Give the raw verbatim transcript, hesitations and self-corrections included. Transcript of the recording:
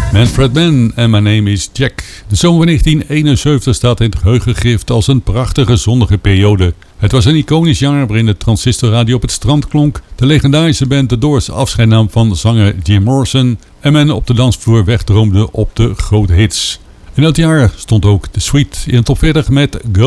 Manfred Mann en My Name is Jack. De zomer van negentien eenenzeventig staat in het geheugen gegrift als een prachtige zonnige periode. Het was een iconisch jaar waarin de transistorradio op het strand klonk, de legendarische band The Doors afscheid nam van zanger Jim Morrison en men op de dansvloer wegdroomde op de grote hits. In dat jaar stond ook The Sweet in de top veertig met Go